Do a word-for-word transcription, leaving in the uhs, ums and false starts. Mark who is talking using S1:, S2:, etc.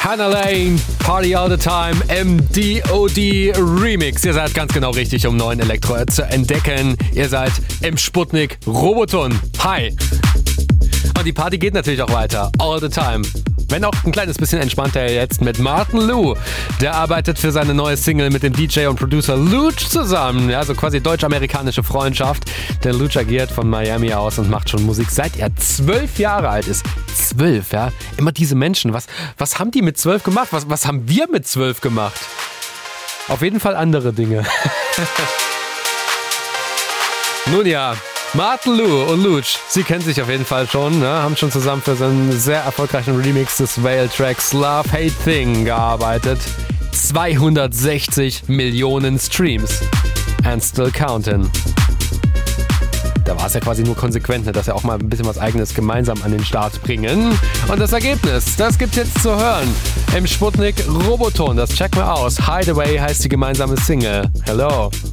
S1: Hannah Lane, Party All The Time, M D O D Remix. Ihr seid ganz genau richtig, um neuen Elektro zu entdecken. Ihr seid im Sputnik Roboton. Hi. Und die Party geht natürlich auch weiter. All the time. Wenn auch ein kleines bisschen entspannter jetzt mit Martin Lou. Der arbeitet für seine neue Single mit dem D J und Producer Luch zusammen. Also quasi deutsch-amerikanische Freundschaft. Der Luch agiert von Miami aus und macht schon Musik, seit er zwölf Jahre alt ist. Zwölf, ja? Immer diese Menschen. Was, was haben die mit zwölf gemacht? Was, was haben wir mit zwölf gemacht? Auf jeden Fall andere Dinge. Nun ja. Martin Lou und Luch, sie kennen sich auf jeden Fall schon, ne? Haben schon zusammen für seinen sehr erfolgreichen Remix des Whale-Tracks Love Hate Thing gearbeitet. zweihundertsechzig Millionen Streams. And still counting. Da war es ja quasi nur konsequent, ne, dass wir auch mal ein bisschen was Eigenes gemeinsam an den Start bringen. Und das Ergebnis, das gibt's jetzt zu hören. Im Sputnik Roboton, das checken wir aus. Hideaway heißt die gemeinsame Single. Hello.